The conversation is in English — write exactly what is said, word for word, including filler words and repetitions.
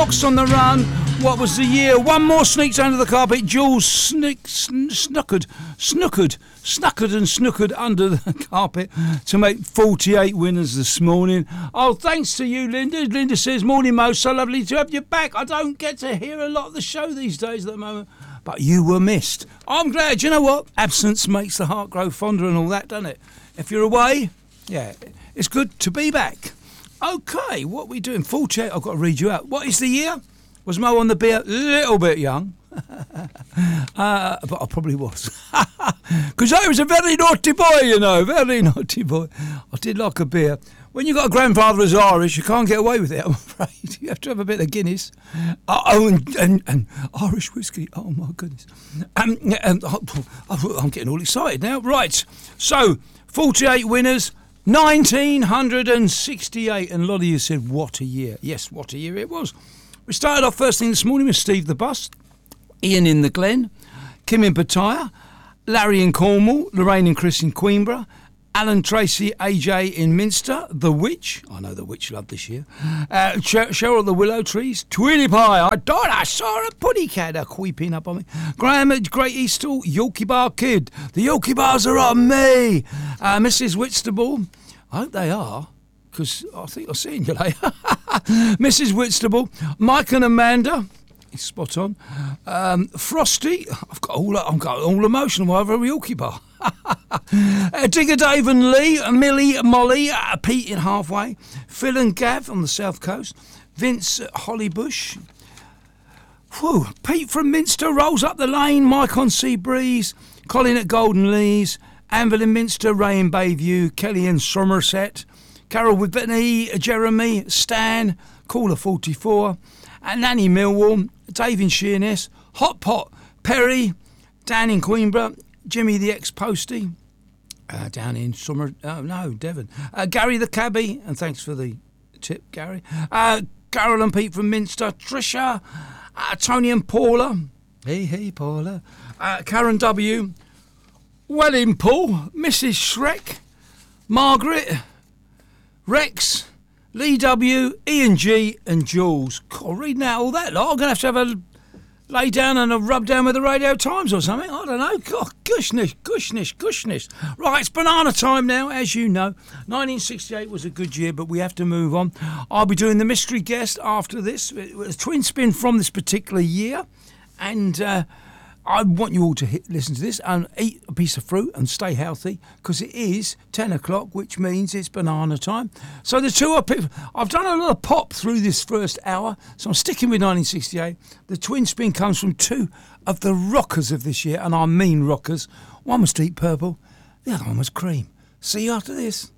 Fox on the Run. What was the year? One more sneaks under the carpet. Jules sneak, sn- snookered, snookered, snookered and snookered under the carpet to make forty-eight winners this morning. Oh, thanks to you, Linda. Linda says, morning, Mo. So lovely to have you back. I don't get to hear a lot of the show these days at the moment, but you were missed. I'm glad. You know what? Absence makes the heart grow fonder and all that, doesn't it? If you're away, yeah, it's good to be back. OK, what are we doing? forty-eight, I've got to read you out. What is the year? Was Mo on the beer? A little bit young. uh, but I probably was. Because I was a very naughty boy, you know. Very naughty boy. I did like a beer. When you've got a grandfather as Irish, you can't get away with it, I'm afraid. You have to have a bit of Guinness. Uh, oh, and, and, and Irish whiskey. Oh, my goodness. Um, and, oh, I'm getting all excited now. Right. So, forty-eight winners. nineteen sixty-eight, and a lot of you said, what a year. Yes, what a year it was. We started off first thing this morning with Steve the Bus, Ian in the Glen, Kim in Pattaya, Larry in Cornwall, Lorraine and Chris in Queenborough, Alan Tracy, A J in Minster, The Witch, I know The Witch loved this year, uh, Cher- Cheryl at the Willow Trees, Tweety Pie, I died, I saw a putty cat a creeping up on me, Graham at Great Eastall, Yorkie Bar Kid, the Yorkie Bars are on me, uh, Missus Whitstable, I hope they are, because I think I'll see you later, Missus Whitstable, Mike and Amanda, he's spot on, um, Frosty, I've got all, I've got all emotional over a Yorkie Bar. uh, Digger Dave and Lee, Millie, Molly, uh, Pete in Halfway, Phil and Gav on the south coast, Vince at Hollybush, whew, Pete from Minster rolls up the lane, Mike on Sea Breeze, Colin at Golden Lees, Anvil in Minster, Ray in Bayview, Kelly in Somerset, Carol with Whitney, Jeremy, Stan, Caller forty-four, and Nanny Millwall, Dave in Sheerness, Hot Pot, Perry, Dan in Queenborough, Jimmy the ex-postie, uh, down in Summer, oh no, Devon, uh, Gary the cabbie, and thanks for the tip, Gary, uh, Carol and Pete from Minster, Trisha, uh, Tony and Paula, hey, hey, Paula, uh, Karen W, Welling Paul, Missus Shrek, Margaret, Rex, Lee W, Ian G, and Jules. God, reading out all that lot, I'm going to have to have a lay down and a rub down with the Radio Times or something. I don't know. God, gushnish, gushnish, gushnish. Right, it's banana time now, as you know. nineteen sixty-eight was a good year, but we have to move on. I'll be doing the mystery guest after this. It was a twin spin from this particular year. And uh, I want you all to hit, listen to this and eat a piece of fruit and stay healthy, because it is ten o'clock, which means it's banana time. So the two are, I've done a lot of pop through this first hour, so I'm sticking with nineteen sixty-eight. The twin spin comes from two of the rockers of this year, and I mean rockers. One was Deep Purple, the other one was Cream. See you after this.